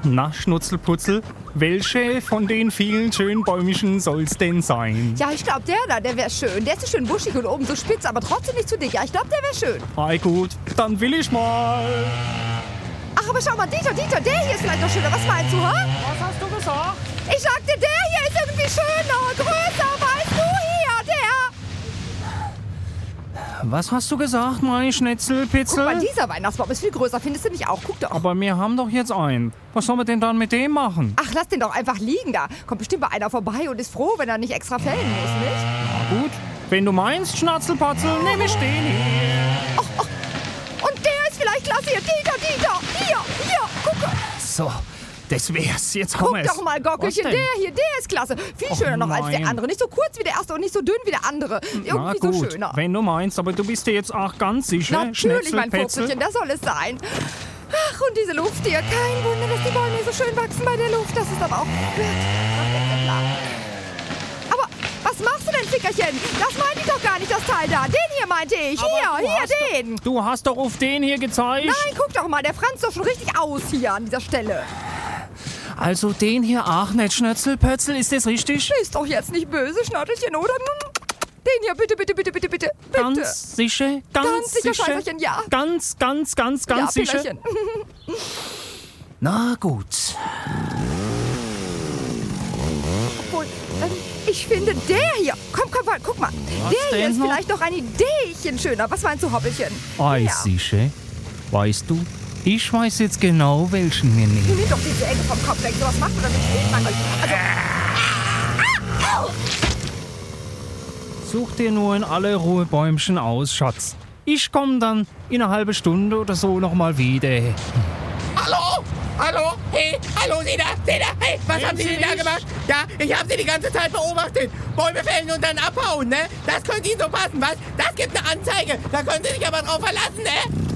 Na, Schnutzelputzel, welche von den vielen schönen Bäumchen soll's denn sein? Ja, ich glaube, der wäre schön. Der ist so schön buschig und oben so spitz, aber trotzdem nicht zu dick. Ja, ich glaube, der wäre schön. Ei gut, dann will ich mal. Ach, aber schau mal, Dieter, der hier ist vielleicht noch schöner. Was meinst du, ha? Was hast du gesagt? Ich sagte, der hier ist irgendwie schöner, größer, weißt du, hier, der. Was hast du gesagt, mein Schnetzelpitzel? Guck mal, dieser Weihnachtsbaum ist viel größer, findest du nicht auch? Guck doch. Aber wir haben doch jetzt einen. Was sollen wir denn dann mit dem machen? Ach, lass den doch einfach liegen da. Kommt bestimmt mal einer vorbei und ist froh, wenn er nicht extra fällen muss, nicht? Na gut, wenn du meinst, Schnatzelpatzel, nehme ich den hier. Und der ist vielleicht klasse hier. Dieter, hier, gucke. So, das wär's. Jetzt haben Guck wir's. doch mal, Gockelchen, Was denn? der ist klasse. Viel schöner noch als der nein. andere. Nicht so kurz wie der erste und nicht so dünn wie der andere. Na Irgendwie gut, so schöner. wenn du meinst, aber du bist dir jetzt auch ganz sicher, Natürlich, mein Schnetzelpetzel? Purzelchen, das soll es sein. Ach, und diese Luft hier. Kein Wunder, dass die Bäume so schön wachsen bei der Luft. Das ist aber auch klar. Aber was machst du denn, Fickerchen? Das meinte ich doch gar nicht, das Teil da. Den hier meinte ich. Hier, den. Du hast doch auf den hier gezeigt. Nein, guck doch mal, der franzt doch schon richtig aus hier an dieser Stelle. Also den hier auch nicht, Schnetzelpötzel, ist das richtig? Ist doch jetzt nicht böse, Schnattelchen, oder? Den hier, bitte. Ganz sicher? Ganz sicher, Schäferchen, ja. Ganz Ja, sicher? Pillerchen. Na gut. Obwohl, ich finde der hier. Komm, guck mal. Der hier denn ist noch? vielleicht noch ein Ideechen schöner. Was meinst du, Hoppelchen? Ei, Ja. sicher. Weißt du, ich weiß jetzt genau, welchen wir nehmen. Nimm doch diese Ecke vom Kopf weg. Sowas macht man damit nicht. Also, Such dir nur in aller Ruhe Bäumchen aus, Schatz. Ich komme dann in einer halben Stunde oder so nochmal wieder. Hallo, hey, hallo, seht ihr, hey, was haben Sie denn da gemacht? Ja, ich habe Sie die ganze Zeit beobachtet. Bäume fällen und dann abhauen, ne? Das könnte Ihnen so passen, was? Das gibt eine Anzeige, da können Sie sich aber drauf verlassen, ne?